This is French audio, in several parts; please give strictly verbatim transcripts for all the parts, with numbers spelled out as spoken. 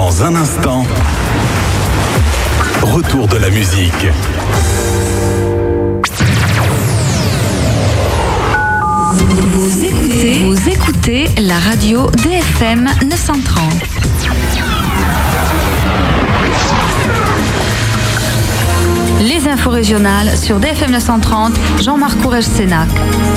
Dans un instant, retour de la musique. Vous écoutez, vous écoutez la radio D F M neuf cent trente. Les infos régionales sur D F M neuf cent trente, Jean-Marc Courrèges-Sénac.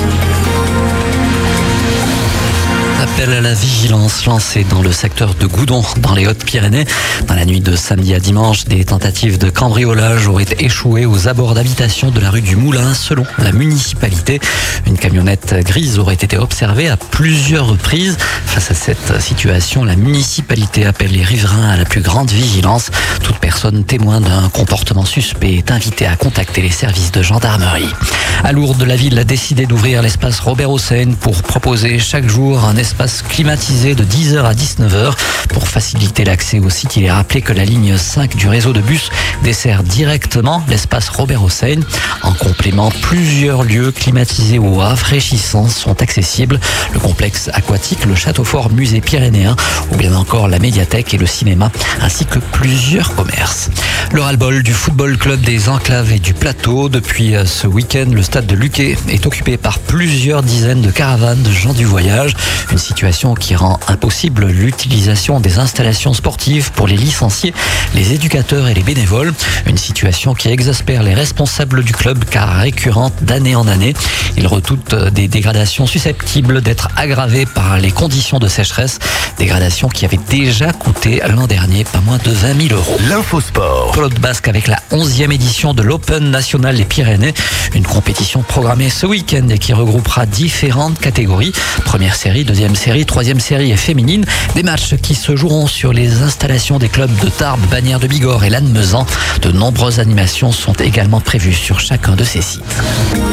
Appel à la vigilance lancé dans le secteur de Goudon, dans les Hautes-Pyrénées. Dans la nuit de samedi à dimanche, des tentatives de cambriolage auraient échoué aux abords d'habitation de la rue du Moulin, selon la municipalité. Une camionnette grise aurait été observée à plusieurs reprises. Face à cette situation, la municipalité appelle les riverains à la plus grande vigilance. Toute personne témoin d'un comportement suspect est invitée à contacter les services de gendarmerie. À Lourdes, la ville a décidé d'ouvrir l'espace Robert Hossein pour proposer chaque jour un espace climatisé de dix heures à dix-neuf heures. Pour faciliter l'accès au site, il est rappelé que la ligne cinq du réseau de bus dessert directement l'espace Robert Hossein. En complément, plusieurs lieux climatisés ou rafraîchissants sont accessibles. Le complexe aquatique, le château fort musée pyrénéen ou bien encore la médiathèque et le cinéma, ainsi que plusieurs commerces. Le ras-le-bol du football club des Enclaves et du Plateau. Depuis ce week-end, le stade de Luquet est occupé par plusieurs dizaines de caravanes de gens du voyage. Une situation qui rend impossible l'utilisation des installations sportives pour les licenciés, les éducateurs et les bénévoles. Une situation qui exaspère les responsables du club car récurrente d'année en année. Ils redoutent des dégradations susceptibles d'être aggravées par les conditions de sécheresse. Dégradations qui avaient déjà coûté l'an dernier pas moins de vingt mille euros. L'infosport. Claude Basque avec la onzième édition de l'Open National des Pyrénées. Une compétition programmée ce week-end et qui regroupera différentes catégories. Première série, deuxième série, troisième série et féminine. Des matchs qui se joueront sur les installations des clubs de Tarbes, Bagnères de Bigorre et Lannemezan. De nombreuses animations sont également prévues sur chacun de ces sites.